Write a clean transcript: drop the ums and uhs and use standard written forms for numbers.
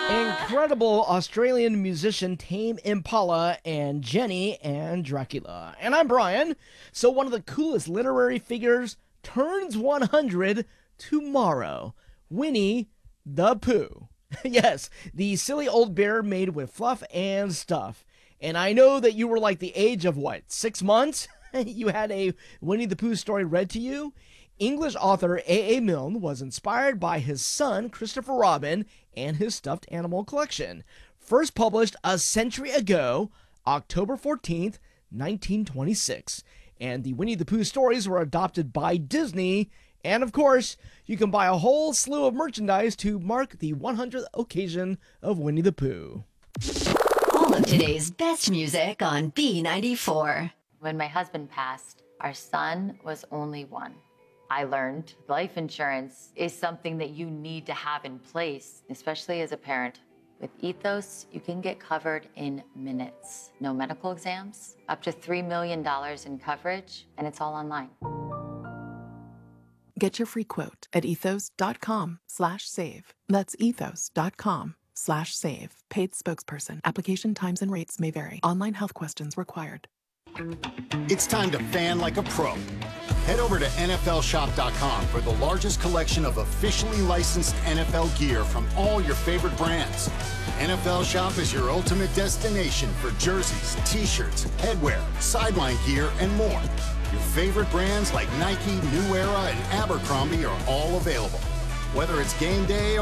Incredible Australian musician Tame Impala and Jenny and Dracula. And I'm Brian. So, one of the coolest literary figures turns 100 tomorrow. Winnie the Pooh. Yes, the silly old bear made with fluff and stuff. And I know that you were like the age of what, 6 months? You had a Winnie the Pooh story read to you? English author A.A. Milne was inspired by his son, Christopher Robin, and his stuffed animal collection. First published a century ago, October 14th, 1926. And the Winnie the Pooh stories were adopted by Disney. And of course, you can buy a whole slew of merchandise to mark the 100th occasion of Winnie the Pooh. All of today's best music on B94. When my husband passed, our son was only one. I learned life insurance is something that you need to have in place, especially as a parent. With Ethos, you can get covered in minutes. No medical exams, up to $3 million in coverage, and it's all online. Get your free quote at ethos.com/save. That's ethos.com/save. Paid spokesperson. Application times and rates may vary. Online health questions required. It's time to fan like a pro. Head over to NFLshop.com for the largest collection of officially licensed NFL gear from all your favorite brands. NFL Shop is your ultimate destination for jerseys, t-shirts, headwear, sideline gear, and more. Your favorite brands like Nike, New Era, and Abercrombie are all available. Whether it's game day